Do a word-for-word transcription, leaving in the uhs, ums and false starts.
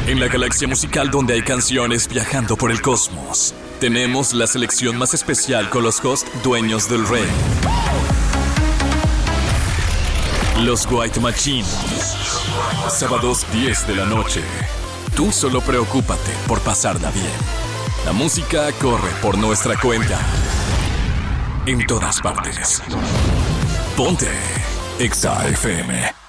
En la galaxia musical donde hay canciones viajando por el cosmos, tenemos la selección más especial con los hosts dueños del rey. Los White Machine. Sábados diez de la noche. Tú solo preocúpate por pasarla bien. La música corre por nuestra cuenta. En todas partes. Ponte Exa F M.